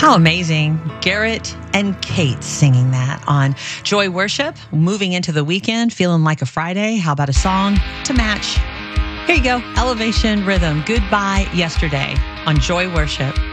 How amazing. Garrett and Kate singing that on Joy Worship. Moving into the weekend, feeling like a Friday. How about a song to match? Here you go. Elevation Rhythm. Goodbye Yesterday on Joy Worship.